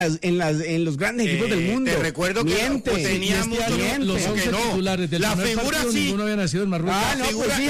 en los grandes equipos del mundo. Te recuerdo que tenía los 11 titulares del primer partido, ninguno había nacido en Marruecos. La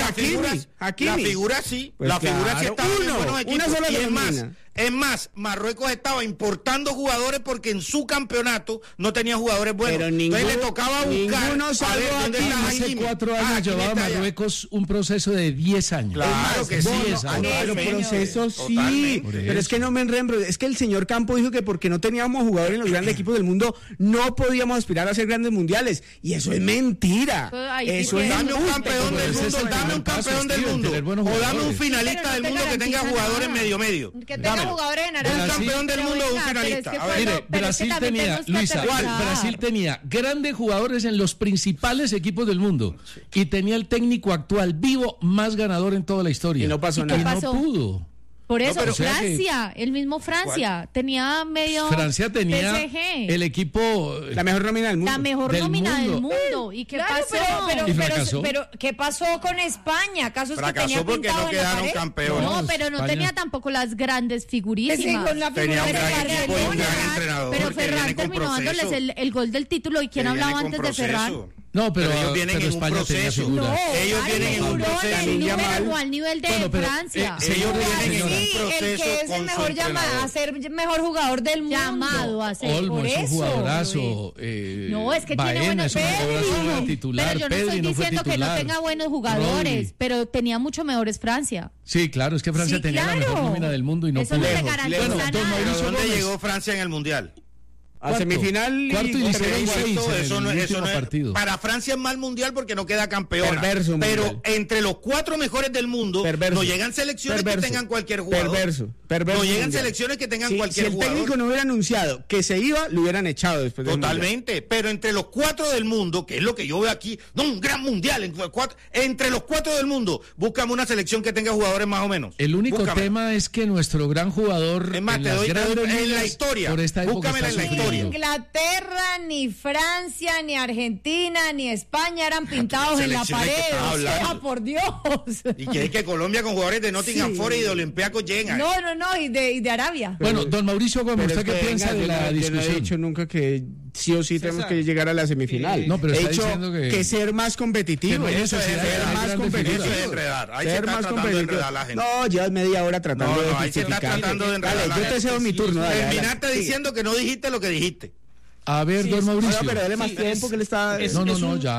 figura sí estaba en buenos equipos. Una sola es más, Marruecos estaba importando jugadores porque en su campeonato no tenía jugadores buenos. Pero entonces le tocaba buscar a ver dónde está Hace 4 años llevaba Marruecos un proceso de 10 años. Claro que sí. Claro, proceso sí. Pero es que no me enrembro. Es que el señor Campo dijo que porque no teníamos jugadores en los grandes equipos del mundo no podíamos aspirar a ser grandes mundiales. Y eso es mentira. Eso es dame un campeón del mundo, dame un campeón del mundo. O dame un finalista del mundo que tenga jugadores medio. Que tenga jugadores en un campeón del mundo o un finalista. Mire, Brasil tenía, Luisa, Brasil tenía grandes jugadores en los principales equipos del mundo y tenía el técnico actual vivo más ganador en toda la historia. Y no pasó nada. Y no pudo. Por eso, Francia, el mismo Francia, tenía medio... Francia tenía PSG. El equipo... La mejor nómina del mundo. La mejor nómina del mundo. ¿Y qué pasó? Pero, ¿qué pasó con España? ¿Acaso es que tenía porque pintado no en la quedaron pared? campeones. No, pero no tenía tampoco las grandes figurísimas. Con la tenía un gran figura equipo y un gran entrenador. Pero Ferran terminó dándoles el gol del título. ¿Y quién hablaba antes de Ferran? No, pero ellos vienen en un España proceso. tenía Ellos vienen en un proceso. Pero al nivel de Francia. Ellos vienen en un proceso. El que es el mejor llamado a ser mejor jugador del mundo. Llamado a ser. Olmo es un jugadorazo. No, es que tiene buenos titular. Pero yo no estoy diciendo que no tenga buenos jugadores, pero tenía mucho mejores Francia. Sí, claro, es que Francia tenía la mejor nómina del mundo y no pudo. Eso no me garantiza nada. ¿Dónde llegó Francia en el Mundial? A semifinal cuarto y eso no es para Francia es mal mundial porque no queda campeona. Pero entre los 4 mejores del mundo no llegan selecciones que tengan cualquier jugador. No llegan selecciones que tengan cualquier jugador. Si el técnico no hubiera anunciado que se iba, lo hubieran echado después del Totalmente, mundial. Pero entre los 4 del mundo, que es lo que yo veo aquí, no un gran mundial, entre los 4 del mundo, búscame una selección que tenga jugadores más o menos. El único tema es que nuestro gran jugador es más, en la historia, por esta época búscamela en la historia. Ni Inglaterra, ni Francia, ni Argentina, ni España eran pintados en la pared. O sea, por Dios. Y que Colombia con jugadores de Nottingham Forest y de Olympiacos llegan. No, y de Arabia. Bueno, don Mauricio Gómez, ¿usted qué piensa de la discusión? Yo no he dicho nunca que sí o sí tenemos que llegar a la semifinal. No, pero he está dicho diciendo que ser más competitivo. Eso es ser más competitivo. Eso es enredar. Ahí se está tratando de enredar la gente. No, llevas media hora tratando de ahí se está tratando de enredar la gente. Yo te cedo mi turno. Terminaste diciendo que no dijiste lo que dijiste. A ver, don Mauricio. No, pero dale más tiempo que le está... Ya.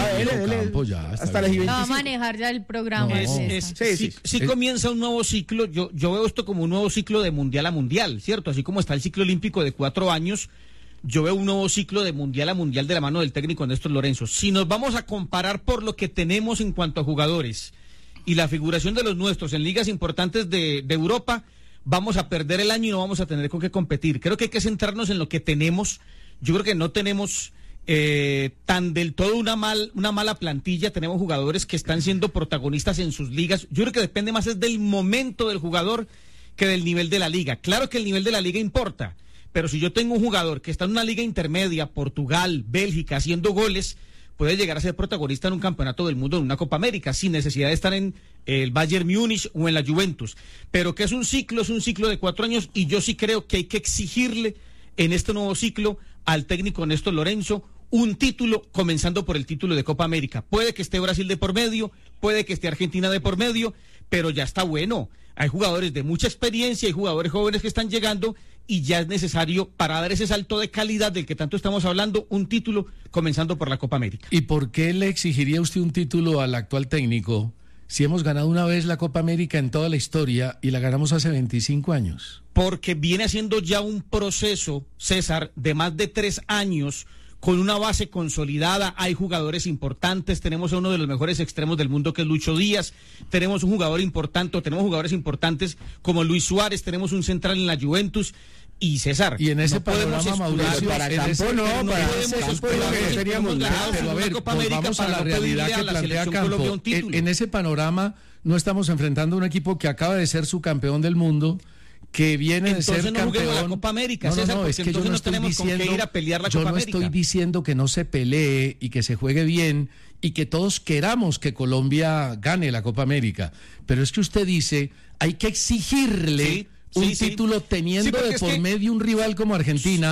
Hasta las 25. Va a manejar ya el programa. Sí, comienza un nuevo ciclo. Yo veo esto como un nuevo ciclo de mundial a mundial, ¿cierto? Así como está el ciclo olímpico de 4 años, yo veo un nuevo ciclo de mundial a mundial de la mano del técnico Néstor Lorenzo. Si nos vamos a comparar por lo que tenemos en cuanto a jugadores y la figuración de los nuestros en ligas importantes de Europa, vamos a perder el año y no vamos a tener con qué competir. Creo que hay que centrarnos en lo que tenemos. Yo creo que no tenemos tan del todo una mala plantilla. Tenemos jugadores que están siendo protagonistas en sus ligas. Yo creo que depende más es del momento del jugador que del nivel de la liga. Claro que el nivel de la liga importa, pero si yo tengo un jugador que está en una liga intermedia, Portugal, Bélgica, haciendo goles, puede llegar a ser protagonista en un campeonato del mundo, en una Copa América, sin necesidad de estar en el Bayern Múnich o en la Juventus. Pero que es un ciclo de 4 años y yo sí creo que hay que exigirle en este nuevo ciclo al técnico Néstor Lorenzo un título, comenzando por el título de Copa América. Puede que esté Brasil de por medio, puede que esté Argentina de por medio, pero ya está bueno. Hay jugadores de mucha experiencia, hay jugadores jóvenes que están llegando y ya es necesario, para dar ese salto de calidad del que tanto estamos hablando, un título comenzando por la Copa América. ¿Y por qué le exigiría usted un título al actual técnico si hemos ganado una vez la Copa América en toda la historia y la ganamos hace 25 años? Porque viene haciendo ya un proceso, César, de más de 3 años, con una base consolidada. Hay jugadores importantes, tenemos a uno de los mejores extremos del mundo que es Lucho Díaz, tenemos un jugador importante, tenemos jugadores importantes como Luis Suárez, tenemos un central en la Juventus. Y César, y en ese panorama, Mauricio, para Campo no, para Campo seríamos nada, pero a ver, vamos a la realidad que plantea Campo. En ese panorama no estamos enfrentando a un equipo que acaba de ser subcampeón del mundo, que viene de ser campeón. La Copa América, César, es que yo no estoy diciendo, ir a pelear la Copa América. Yo no estoy diciendo que no se pelee y que se juegue bien y que todos queramos que Colombia gane la Copa América, pero es que usted dice, hay que exigirle un título teniendo de por medio un rival como Argentina.